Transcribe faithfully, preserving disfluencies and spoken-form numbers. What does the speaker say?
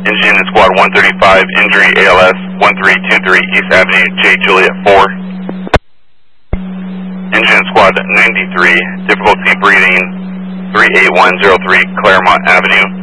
Engine in Squad one thirty-five, injury A L S one three two three East Avenue, J Juliet four. Engine in Squad ninety-three, difficulty breathing three eight one zero three Claremont Avenue.